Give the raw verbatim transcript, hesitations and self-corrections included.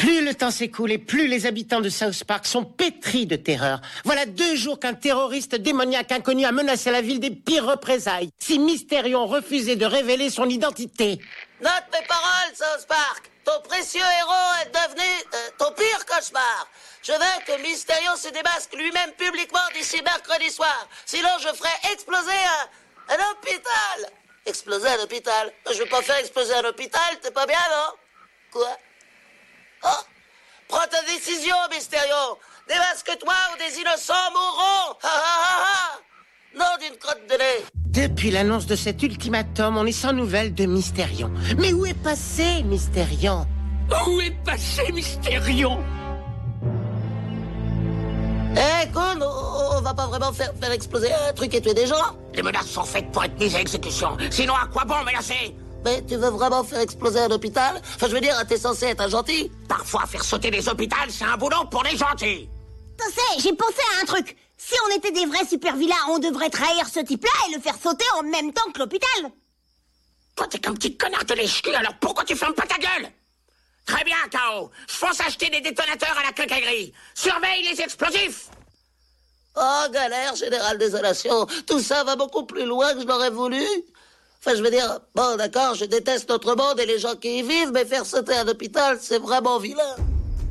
Plus le temps s'écoule et plus les habitants de South Park sont pétris de terreur. Voilà deux jours qu'un terroriste démoniaque inconnu a menacé la ville des pires représailles. Si Mysterion refusait de révéler son identité. Note mes paroles, South Park. Ton précieux héros est devenu euh, ton pire cauchemar. Je veux que Mysterion se démasque lui-même publiquement d'ici mercredi soir. Sinon, je ferai exploser un, un hôpital. Exploser un hôpital? Je veux pas faire exploser un hôpital, t'es pas bien, non? Quoi? Oh! Prends ta décision, Mysterion. Démasque-toi ou des innocents mourront. Ha ha ha ha! Non d'une crotte de nez. Depuis l'annonce de cet ultimatum, on est sans nouvelles de Mysterion. Mais où est passé Mysterion? Où est passé Mysterion? Eh, con, on, on va pas vraiment faire, faire exploser un truc et tuer des gens? Les menaces sont faites pour être mises à exécution. Sinon, à quoi bon menacer? Mais tu veux vraiment faire exploser un hôpital? Enfin, je veux dire, t'es censé être un gentil. Parfois, faire sauter des hôpitaux, c'est un boulot pour les gentils. Tu sais, j'ai pensé à un truc. Si on était des vrais super vilains, on devrait trahir ce type-là et le faire sauter en même temps que l'hôpital. Toi, t'es qu'un petit connard de lèche-cul, alors pourquoi tu fermes pas ta gueule? Très bien, K O. Je pense acheter des détonateurs à la quincaillerie. Surveille les explosifs. Oh, galère, générale désolation. Tout ça va beaucoup plus loin que je l'aurais voulu. Enfin, je veux dire, bon, d'accord, je déteste notre monde et les gens qui y vivent, mais faire sauter un hôpital, c'est vraiment vilain.